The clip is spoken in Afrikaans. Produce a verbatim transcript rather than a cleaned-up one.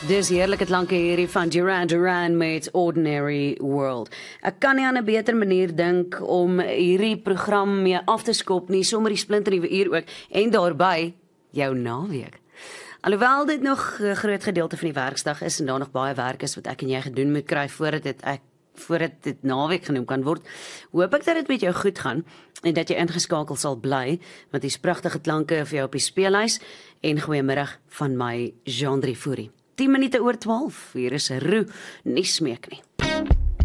Dis heerlike klanke hierdie van Duran Duran met Ordinary World. Ek kan nie aan 'n beter manier dink om hierdie program mee af te skop nie, sommer die splinternuwe uur ook, en daarby jou naweek. Alhoewel dit nog 'n groot gedeelte van die werksdag is en daar nog baie werk is wat ek en jy gedoen moet kry voordat dit ek voordat dit naweek genoem kan word, hoop ek dat dit met jou goed gaan en dat jy ingeskakel sal bly, want dis pragtige klanke vir jou op die speellys. En goeiemiddag van my, Jean Driefouri. tien minute oor twaalf, hier is Roo, nie smeek nie.